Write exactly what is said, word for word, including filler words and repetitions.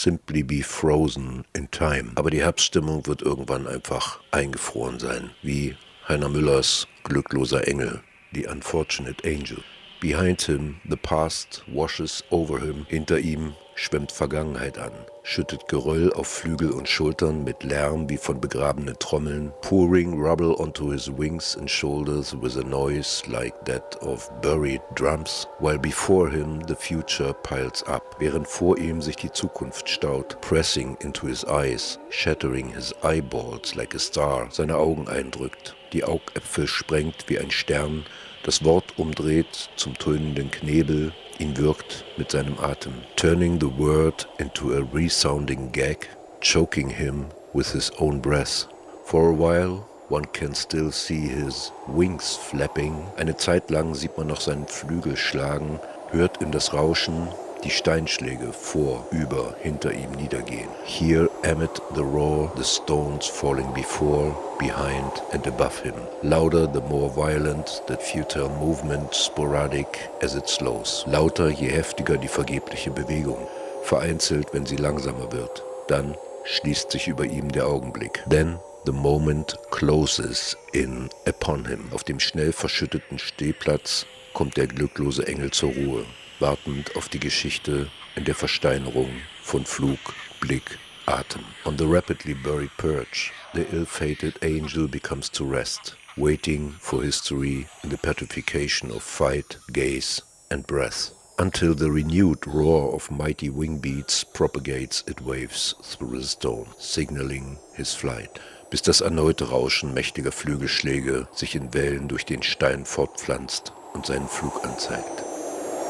simply be frozen in time. Aber die Herbststimmung wird irgendwann einfach eingefroren sein, wie Heiner Müllers Glückloser Engel, The Unfortunate Angel. Behind him, the past washes over him. Hinter ihm schwemmt Vergangenheit an, schüttet Geröll auf Flügel und Schultern mit Lärm wie von begrabenen Trommeln, pouring rubble onto his wings and shoulders with a noise like that of buried drums, while before him the future piles up, während vor ihm sich die Zukunft staut, pressing into his eyes, shattering his eyeballs like a star, seine Augen eindrückt, die Augäpfel sprengt wie ein Stern, das Wort umdreht zum tönenden Knebel, ihn wirkt mit seinem Atem, turning the word into a resounding gag, choking him with his own breath. For a while one can still see his wings flapping. Eine Zeit lang sieht man noch seinen Flügel schlagen, hört in das Rauschen die Steinschläge vor, über, hinter ihm niedergehen. Here amid the roar, the stones falling before, behind and above him. Louder the more violent, that futile movement, sporadic as it slows. Lauter je heftiger die vergebliche Bewegung, vereinzelt, wenn sie langsamer wird. Dann schließt sich über ihm der Augenblick. Then the moment closes in upon him. Auf dem schnell verschütteten Stehplatz kommt der glücklose Engel zur Ruhe, wartend auf die Geschichte in der Versteinerung von Flug, Blick, Atem. On the rapidly buried perch, the ill-fated angel becomes to rest, waiting for history in the petrification of fight, gaze and breath, until the renewed roar of mighty wing beats propagates its waves through the stone, signaling his flight, bis das erneute Rauschen mächtiger Flügelschläge sich in Wellen durch den Stein fortpflanzt und seinen Flug anzeigt.